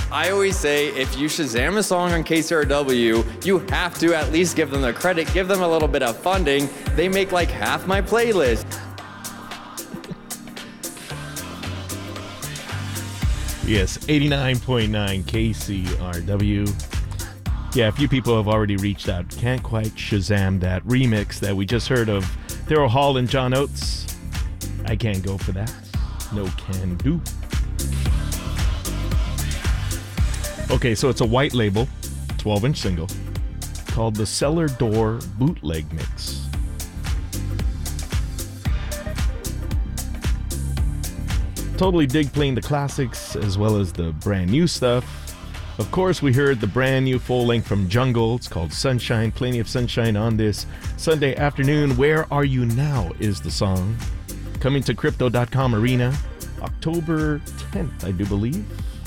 I always say if you Shazam a song on KCRW, you have to at least give them the credit, give them a little bit of funding. They make like half my playlist. Yes, 89.9 KCRW. Yeah, a few people have already reached out. Can't quite Shazam that remix that we just heard of Daryl Hall and John Oates. I can't go for that. No can do. Okay, so it's a white label, 12-inch single, called the Cellar Door Bootleg Mix. Totally dig playing the classics as well as the brand new stuff. Of course, we heard the brand new full length from Jungle. It's called Sunshine. Plenty of sunshine on this Sunday afternoon. Where Are You Now is the song. Coming to Crypto.com Arena, October 10th, I do believe.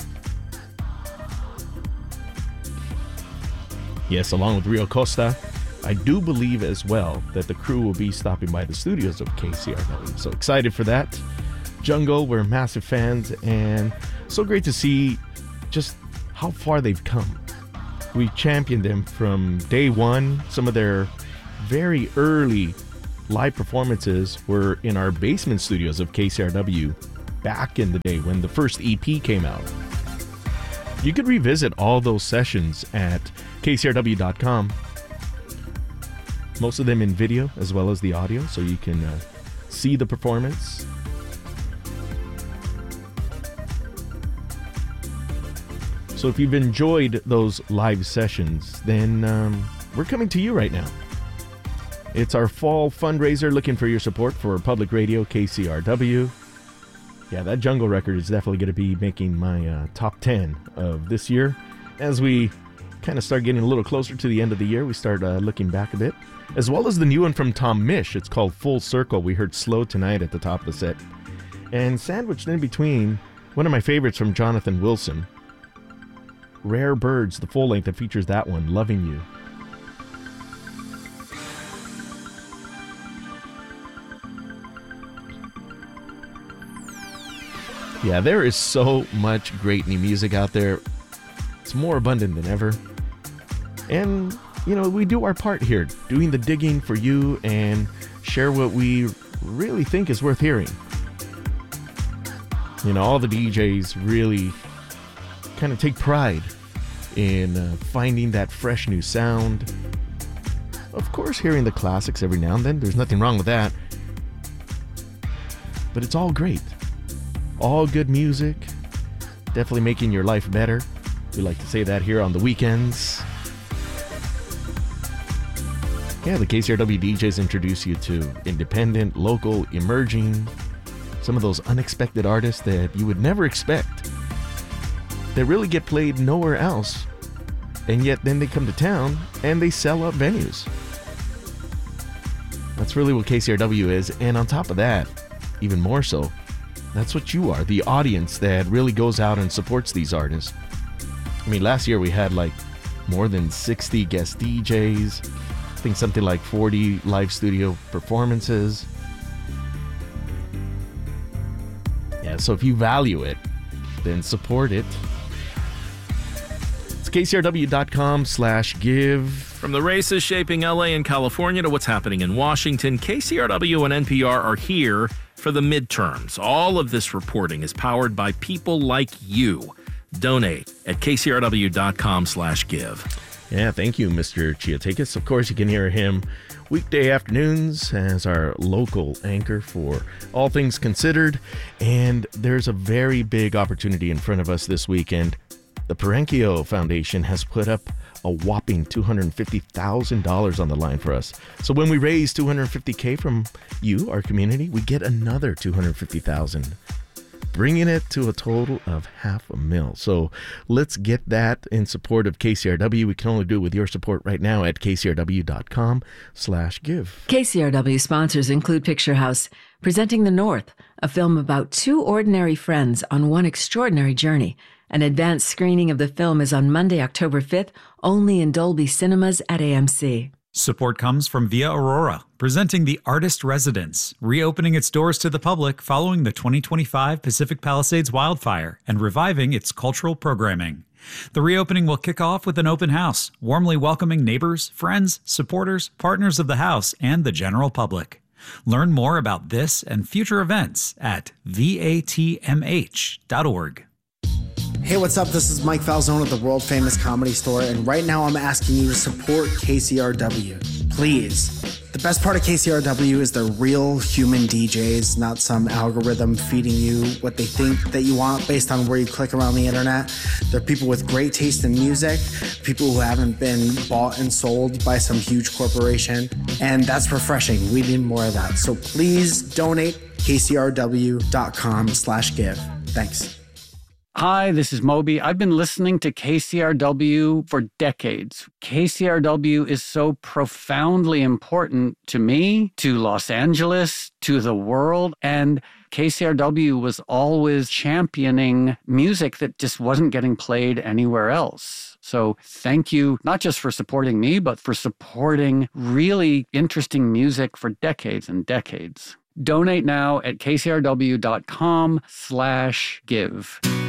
Yes, along with Rio Costa. I do believe as well that the crew will be stopping by the studios of KCRW. So excited for that. Jungle, we're massive fans, and so great to see just how far they've come. We championed them from day one. Some of their very early live performances were in our basement studios of KCRW back in the day when the first EP came out. You could revisit all those sessions at KCRW.com. Most of them in video as well as the audio, so you can see the performance. So if you've enjoyed those live sessions, then we're coming to you right now. It's our fall fundraiser, looking for your support for public radio KCRW. Yeah, that Jungle record is definitely going to be making my top 10 of this year. As we kind of start getting a little closer to the end of the year, we start looking back a bit. As well as the new one from Tom Misch. It's called Full Circle. We heard Slow Tonight at the top of the set. And sandwiched in between, one of my favorites from Jonathan Wilson, Rare Birds, the full length that features that one, Loving You. Yeah, there is so much great new music out there. It's more abundant than ever. And, you know, we do our part here, doing the digging for you and share what we really think is worth hearing. You know, all the DJs really kind of take pride in finding that fresh new sound. Of course, hearing the classics every now and then. There's nothing wrong with that. But it's all great. All good music. Definitely making your life better. We like to say that here on the weekends. Yeah, the KCRW DJs introduce you to independent, local, emerging, some of those unexpected artists that you would never expect. They really get played nowhere else, and yet then they come to town and they sell out venues. That's really what KCRW is, and on top of that, even more so, that's what you are, the audience that really goes out and supports these artists. I mean, last year we had like more than 60 guest DJs, I think something like 40 live studio performances. Yeah, so if you value it, then support it. KCRW.com/give. From the races shaping LA and California to what's happening in Washington, KCRW and NPR are here for the midterms. All of this reporting is powered by people like you. Donate at KCRW.com/give. Yeah, thank you, Mr. Chiatakis. Of course, you can hear him weekday afternoons as our local anchor for All Things Considered. And there's a very big opportunity in front of us this weekend. The Perenchio Foundation has put up a whopping $250,000 on the line for us. So when we raise $250K from you, our community, we get another $250,000, bringing it to a total of $500,000. So let's get that in support of KCRW. We can only do it with your support right now at KCRW.com/give. KCRW sponsors include Picture House, presenting The North, a film about two ordinary friends on one extraordinary journey. An advanced screening of the film is on Monday, October 5th, only in Dolby Cinemas at AMC. Support comes from Via Aurora, presenting the Artist Residence, reopening its doors to the public following the 2025 Pacific Palisades wildfire and reviving its cultural programming. The reopening will kick off with an open house, warmly welcoming neighbors, friends, supporters, partners of the house, and the general public. Learn more about this and future events at vatmh.org. Hey, what's up? This is Mike Falzone at the world famous Comedy Store, and right now I'm asking you to support KCRW. Please. The best part of KCRW is they're real human DJs, not some algorithm feeding you what they think that you want based on where you click around the internet. They're people with great taste in music, people who haven't been bought and sold by some huge corporation, and that's refreshing. We need more of that. So please donate kcrw.com/give. Thanks. Hi, this is Moby. I've been listening to KCRW for decades. KCRW is so profoundly important to me, to Los Angeles, to the world, and KCRW was always championing music that just wasn't getting played anywhere else. So thank you, not just for supporting me, but for supporting really interesting music for decades and decades. Donate now at kcrw.com/give.